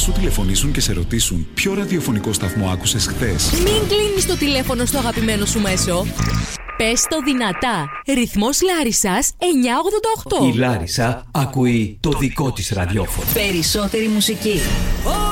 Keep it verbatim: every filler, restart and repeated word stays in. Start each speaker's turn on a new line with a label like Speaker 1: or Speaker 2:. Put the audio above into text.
Speaker 1: σου τηλεφωνήσουν και σε ρωτήσουν ποιο ραδιοφωνικό σταθμό άκουσες χθες.
Speaker 2: Μην κλείνεις το τηλέφωνο στο αγαπημένο σου μέσο. Πες το δυνατά. Ρυθμός Λάρισσας εννιακόσια ογδόντα οκτώ.
Speaker 3: Η Λάρισα ακούει το δικό της ραδιόφωνο.
Speaker 2: Περισσότερη μουσική.